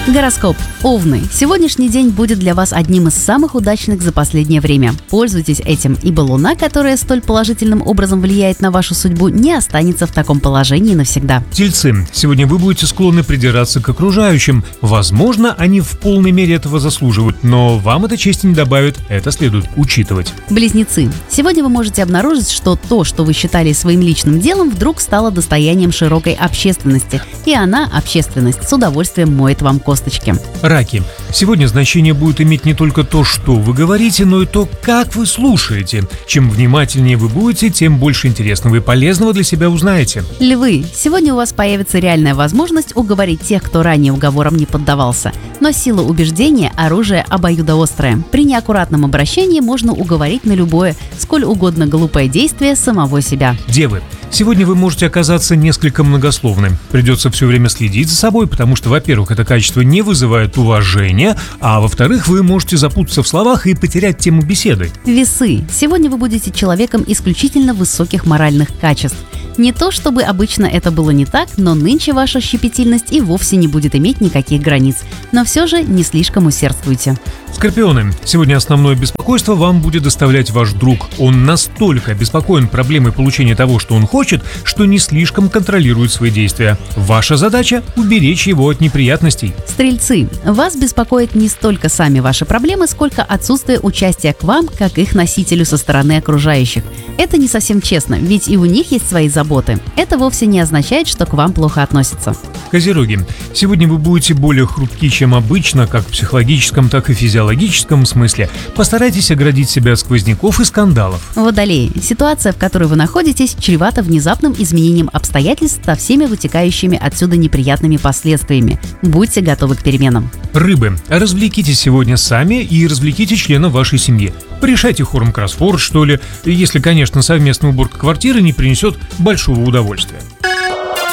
Гороскоп. Овны. Сегодняшний день будет для вас одним из самых удачных за последнее время. Пользуйтесь этим, ибо Луна, которая столь положительным образом влияет на вашу судьбу, не останется в таком положении навсегда. Тельцы. Сегодня вы будете склонны придираться к окружающим. Возможно, они в полной мере этого заслуживают, но вам это чести не добавит, это следует учитывать. Близнецы. Сегодня вы можете обнаружить, что то, что вы считали своим личным делом, вдруг стало достоянием широкой общественности. И она, общественность, с удовольствием моет вам косточки. Раки. Сегодня значение будет иметь не только то, что вы говорите, но и то, как вы слушаете. Чем внимательнее вы будете, тем больше интересного и полезного для себя узнаете. Львы. Сегодня у вас появится реальная возможность уговорить тех, кто ранее уговорам не поддавался. Но сила убеждения – оружие обоюдоострое. При неаккуратном обращении можно уговорить на любое, сколь угодно глупое действие самого себя. Девы. Сегодня вы можете оказаться несколько многословным. Придется все время следить за собой, потому что, во-первых, это качество не вызывает уважения, а во-вторых, вы можете запутаться в словах и потерять тему беседы. Весы. Сегодня вы будете человеком исключительно высоких моральных качеств. Не то, чтобы обычно это было не так, но нынче ваша щепетильность и вовсе не будет иметь никаких границ. Но все же не слишком усердствуйте. Скорпионы. Сегодня основное беспокойство вам будет доставлять ваш друг. Он настолько обеспокоен проблемой получения того, что он хочет, что не слишком контролирует свои действия. Ваша задача – уберечь его от неприятностей. Стрельцы. Вас беспокоят не столько сами ваши проблемы, сколько отсутствие участия к вам, как их носителю со стороны окружающих. Это не совсем честно, ведь и у них есть свои заботы. Это вовсе не означает, что к вам плохо относятся. Козероги. Сегодня вы будете более хрупки, чем обычно, как в психологическом, так и физиологическом смысле. Постарайтесь оградить себя от сквозняков и скандалов. Водолеи. Ситуация, в которой вы находитесь, чревата внезапным изменением обстоятельств со всеми вытекающими отсюда неприятными последствиями. Будьте готовы к переменам. Рыбы. Развлекитесь сегодня сами и развлеките членов вашей семьи. Порешайте хором кроссворд, что ли, если, конечно, совместная уборка квартиры не принесет большого удовольствия.